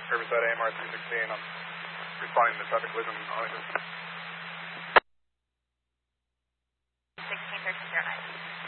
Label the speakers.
Speaker 1: Riverside AMR 316. I'm responding to traffic collision on Arlington.
Speaker 2: 161309.